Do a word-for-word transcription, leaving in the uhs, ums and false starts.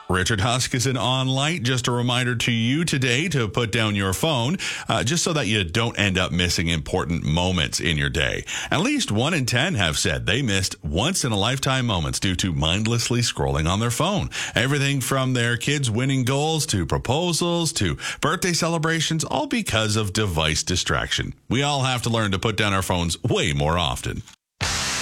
Richard Huskisson on Light. Just a reminder to you today to put down your phone, uh, just so that you don't end up missing important moments in your day. At least one in ten have said they missed once-in-a-lifetime moments due to mindlessly scrolling on their phone. Everything from their kids winning goals to proposals to birthday celebrations, all because of device distraction. We all have to learn to put down our phones way more often.